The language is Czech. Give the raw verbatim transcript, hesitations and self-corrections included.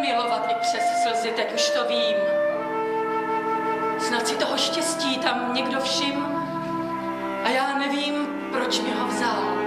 milovat i přes slzy, teď už to vím. Snad si toho štěstí tam někdo všim a já nevím, proč mi ho vzal.